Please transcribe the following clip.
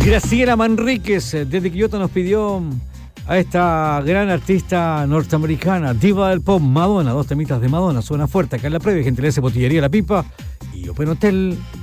Graciela Manríquez desde Kioto nos pidió a esta gran artista norteamericana, diva del pop, Madonna. Dos temitas de Madonna, suena fuerte acá en la previa. Gentileza Botillería La Pipa y Open Hotel.